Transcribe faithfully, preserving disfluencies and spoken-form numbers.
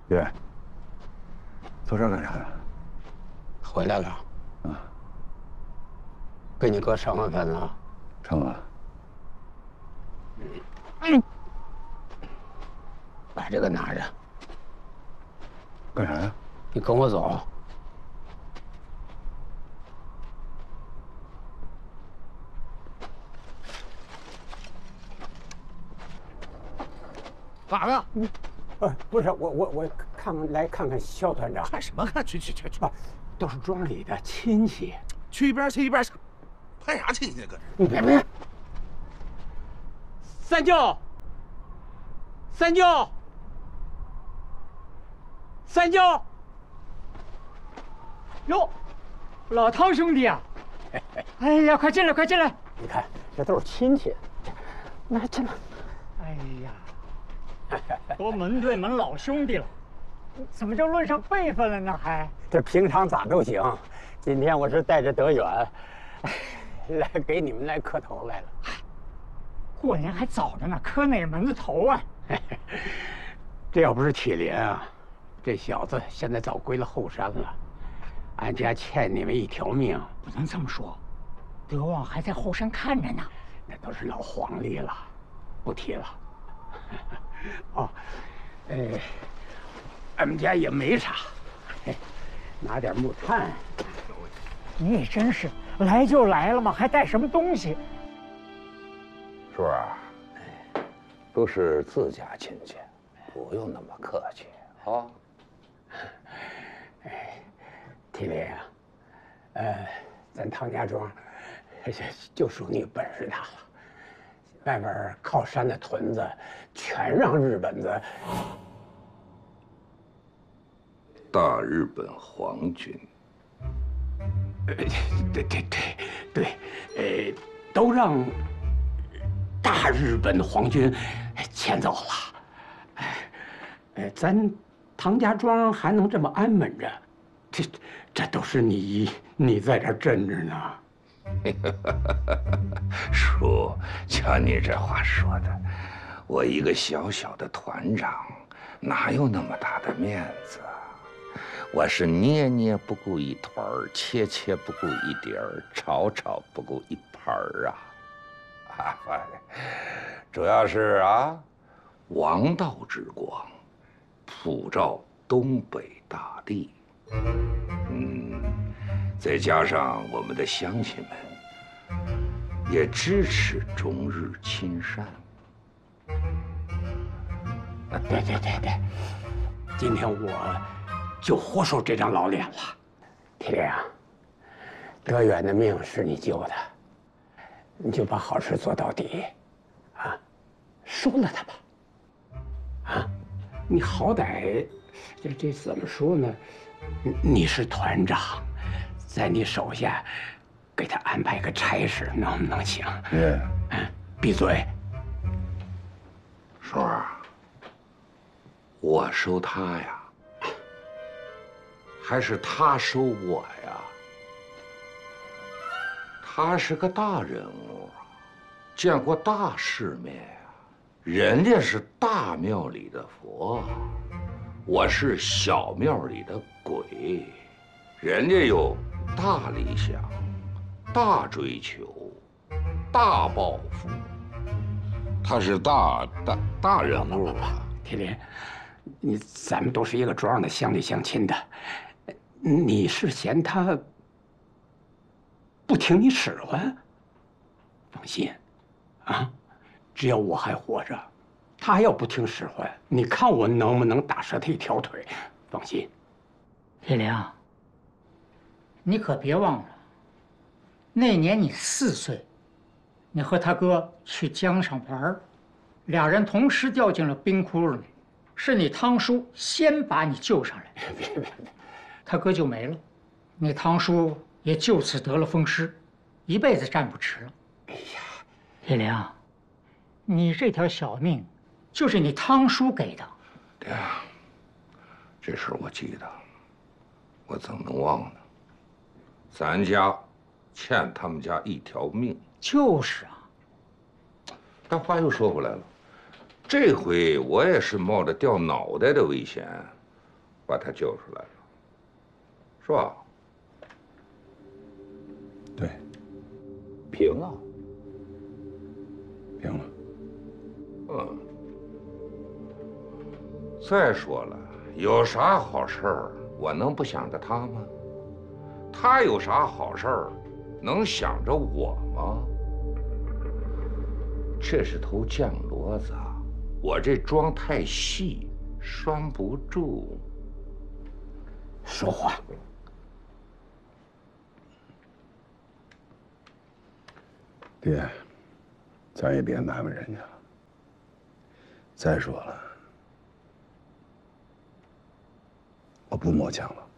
爹，坐这儿干啥呀？ 回来了。 啊， 给你哥上完饭了。 上了。 嗯，把这个拿着。 干啥呀？ 你跟我走。 咋了？ 嗯，呃，不是我我我看看来看看肖团长。 看什么看？去去去去！ 不，都是庄里的亲戚。 去一边去一边去！拍啥亲戚呢？搁这？ 你别别！ 三舅，三舅，三舅！哟，老汤兄弟啊！哎呀，快进来，快进来！ 你看，这都是亲戚，那进来。 哎呀，都门对门老兄弟了，怎么就论上辈分了呢？还这平常咋都行，今天我是带着德远来给你们来磕头来了。 过年还早着呢，磕哪门子头啊？ 这要不是铁林啊，这小子现在早归了后山了。俺家欠你们一条命。 不能这么说，德旺还在后山看着呢。 那都是老黄历了，不提了。哦，呃，俺们家也没啥，拿点木炭。 你也真是来就来了嘛，还带什么东西？ 叔啊，都是自家亲戚，不用那么客气啊。 哎，铁林啊，呃，咱唐家庄就属你本事大了，外边靠山的屯子全让日本子。 大日本皇军。 呃，对对对对，呃，都让大日本皇军迁走了。哎，呃，咱唐家庄还能这么安稳着，这这都是你你在这儿镇着呢。 叔，瞧你这话说的，我一个小小的团长，哪有那么大的面子？我是捏捏不顾一团儿，切切不顾一碟儿，炒炒不顾一盘儿啊！啊，主要是啊，王道之光，普照东北大地。嗯，再加上我们的乡亲们也支持中日亲善。 对对对对，今天我就活受这张老脸了。铁林啊，德远的命是你救的，你就把好事做到底，啊，收了他吧。啊，你好歹这这怎么说呢？你是团长，在你手下，给他安排个差事，能不能行？ 爹， 嗯，闭嘴。 叔儿，我收他呀，还是他收我呀？他是个大人物，见过大世面呀。人家是大庙里的佛，我是小庙里的鬼。人家有大理想、大追求、大抱负，他是大大大人物啊。 铁林，你咱们都是一个庄的，乡里乡亲的，你是嫌他不听你使唤？放心，啊，只要我还活着，他要不听使唤，你看我能不能打折他一条腿？放心。 铁林，你可别忘了，那年你四岁，你和他哥去江上玩，俩人同时掉进了冰窟窿里，是你汤叔先把你救上来， 别别别， 他哥就没了，你汤叔也就此得了风湿，一辈子站不直了。哎呀，铁林，你这条小命，就是你汤叔给的。 爹，这事我记得，我怎么能忘呢？咱家欠他们家一条命。 就是啊。 但话又说回来了，这回我也是冒着掉脑袋的危险， 把他救出来了，是吧？ 对， 平啊， 平了。 嗯。再说了，有啥好事儿，我能不想着他吗？他有啥好事儿，能想着我吗？这是头酱骡子，我这妆太细，拴不住。 说话。 爹，咱也别难为人家了。再说了，我不摸枪了。